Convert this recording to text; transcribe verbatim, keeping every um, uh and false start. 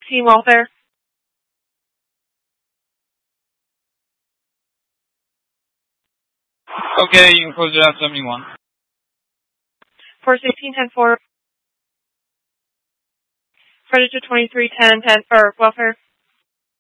Team welfare. Okay, you can close it out seventy-one. four sixteen, ten four. Predator twenty-three, ten, ten, or welfare.